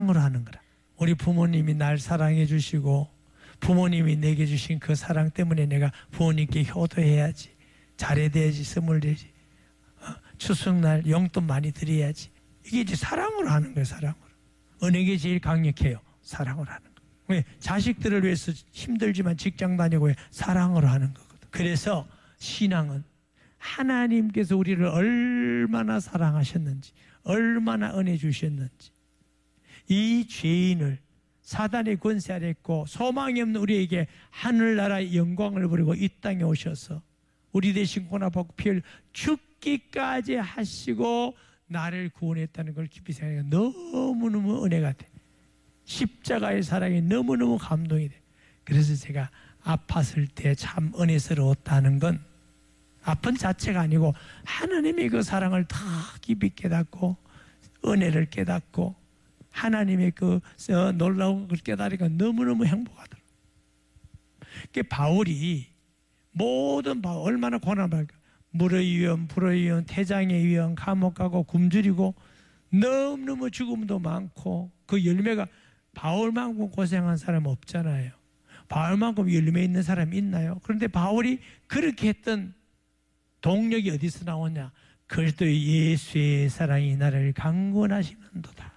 하는 거라. 우리 부모님이 날 사랑해 주시고 부모님이 내게 주신 그 사랑 때문에 내가 부모님께 효도해야지, 잘해야지, 선물 내지, 추석날 용돈 많이 드려야지. 이게 이제 사랑으로 하는 거예요. 사랑으로. 어느 게 제일 강력해요? 사랑으로 하는 거. 왜? 자식들을 위해서 힘들지만 직장 다니고 왜? 사랑으로 하는 거거든. 그래서 신앙은 하나님께서 우리를 얼마나 사랑하셨는지, 얼마나 은혜 주셨는지, 이 죄인을 사단의 권세 아래 있고 소망이 없는 우리에게 하늘나라의 영광을 부리고 이 땅에 오셔서 우리 대신 고난받고 피 흘려 죽기까지 하시고 나를 구원했다는 걸 깊이 생각하니까 너무너무 은혜가 돼. 십자가의 사랑이 너무너무 감동이 돼. 그래서 제가 아팠을 때 참 은혜스러웠다는 건 아픈 자체가 아니고 하나님의 그 사랑을 더 깊이 깨닫고 은혜를 깨닫고 하나님의 그 놀라운 걸 깨달으니까 너무너무 행복하더라고요. 그 바울이 모든 얼마나 고난을 받을까. 물의 위험, 불의 위험, 태장의 위험, 감옥 가고 굶주리고 너무너무 죽음도 많고 그 열매가 바울만큼 고생한 사람 없잖아요. 바울만큼 열매 있는 사람이 있나요? 그런데 바울이 그렇게 했던 동력이 어디서 나오냐? 그리스도 예수의 사랑이 나를 강권하시는도다.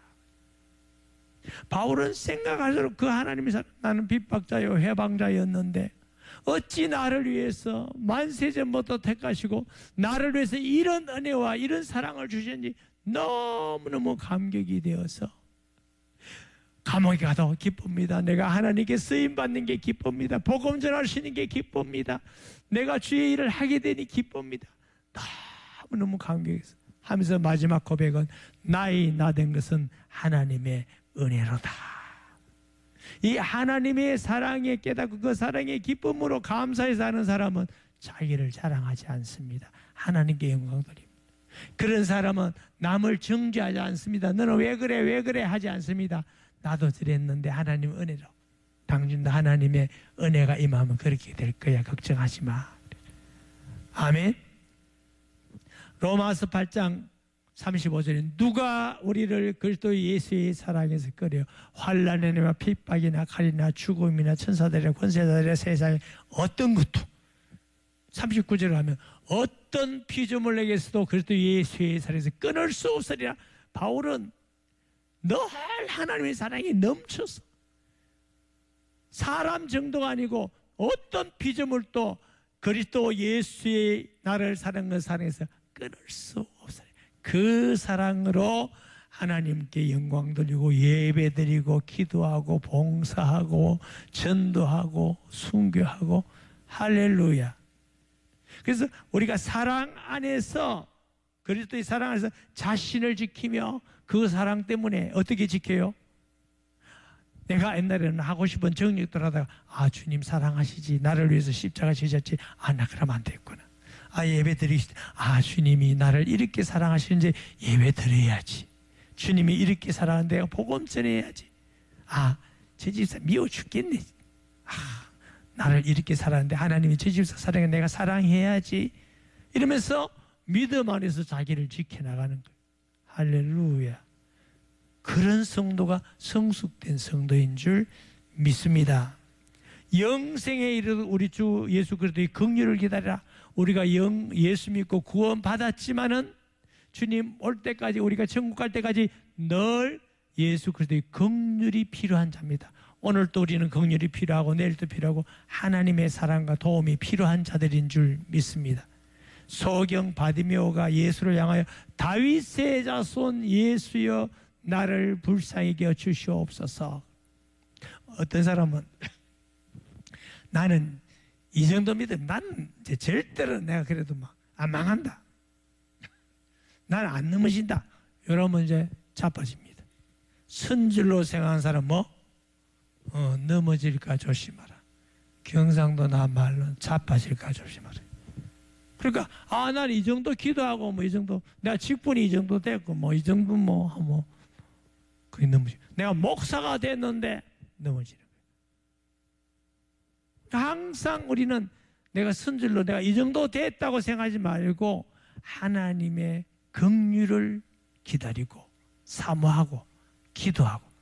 바울은 생각할수록 그 하나님의 사랑, 나는 핍박자요 해방자였는데 어찌 나를 위해서 만세전부터 택하시고 나를 위해서 이런 은혜와 이런 사랑을 주셨는지 너무너무 감격이 되어서 감옥에 가도 기쁩니다. 내가 하나님께 쓰임받는 게 기쁩니다. 복음 전하시는 게 기쁩니다. 내가 주의 일을 하게 되니 기쁩니다. 너무너무 감격해서 하면서 마지막 고백은 나의 나 된 것은 하나님의 은혜로다. 이 하나님의 사랑에 깨닫고 그 사랑의 기쁨으로 감사해서 하는 사람은 자기를 자랑하지 않습니다. 하나님께 영광 돌립니다. 그런 사람은 남을 정죄하지 않습니다. 너는 왜 그래 왜 그래 하지 않습니다. 나도 저랬는데 하나님 은혜로 당신도 하나님의 은혜가 임하면 그렇게 될 거야. 걱정하지 마. 아멘. 로마서 8장 35절에 누가 우리를 그리스도 예수의 사랑에서 끌어 환난이나 핍박이나 칼이나 죽음이나 천사들이나 권세자들이나 세상에 어떤 것도 39절을 하면 어떤 피조물에게서도 그리스도 예수의 사랑에서 끊을 수 없으리라. 바울은 늘 하나님의 사랑이 넘쳐서 사람 정도가 아니고 어떤 피조물도 그리스도 예수의 나를 사랑하는 사랑에서 끊을 수 없어요. 그 사랑으로 하나님께 영광 돌리고 예배드리고 기도하고 봉사하고 전도하고 순교하고 할렐루야. 그래서 우리가 사랑 안에서 그리스도의 사랑 안에서 자신을 지키며 그 사랑 때문에 어떻게 지켜요? 내가 옛날에는 하고 싶은 정력들 하다가 주님 사랑하시지 나를 위해서 십자가 지셨지 나 그러면 안 되겠구나. 예배 드리시 주님이 나를 이렇게 사랑하시는지 예배 드려야지. 주님이 이렇게 사랑하는데 내가 복음 전해야지. 저 집사 미워 죽겠네. 나를 이렇게 사랑하는데 하나님이 저 집사 사랑해 내가 사랑해야지. 이러면서 믿음 안에서 자기를 지켜나가는 거예요. 할렐루야. 그런 성도가 성숙된 성도인 줄 믿습니다. 영생에 이르러 우리 주 예수 그리스도의 긍휼을 기다리라. 우리가 예수 믿고 구원 받았지만은 주님 올 때까지 우리가 천국 갈 때까지 늘 예수 그리스도의 긍휼이 필요한 자입니다. 오늘도 우리는 긍휼이 필요하고 내일도 필요하고 하나님의 사랑과 도움이 필요한 자들인 줄 믿습니다. 소경 바디메오가 예수를 향하여 다윗의 자손 예수여 나를 불쌍히 여겨 주시옵소서. 어떤 사람은 나는 이 정도 믿음 나는 절대로 내가 그래도 망한다. 나는 안 넘어진다. 이러면 이제 자빠집니다. 선질로 생각하는 사람 넘어질까 조심하라. 경상도 나 말로 자빠질까 조심하라. 그러니까 난 이 정도 기도하고 이 정도 내가 직분이 이 정도 됐고 이 정도 그게 넘어지. 내가 목사가 됐는데 넘어지는 거예요. 항상 우리는 내가 선질로 내가 이 정도 됐다고 생각하지 말고 하나님의 긍휼을 기다리고 사모하고 기도하고